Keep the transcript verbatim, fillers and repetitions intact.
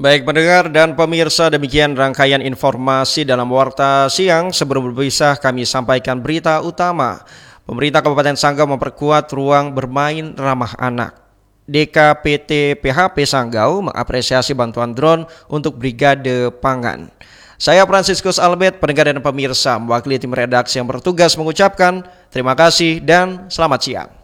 Baik pendengar dan pemirsa, demikian rangkaian informasi dalam Warta Siang. Sebelum berpisah, kami sampaikan berita utama. Pemerintah Kabupaten Sanggau memperkuat ruang bermain ramah anak. D K P T P H P Sanggau mengapresiasi bantuan drone untuk Brigade Pangan. Saya Franciscus Albert, pendengar dan pemirsa, mewakili tim redaksi yang bertugas mengucapkan terima kasih dan selamat siang.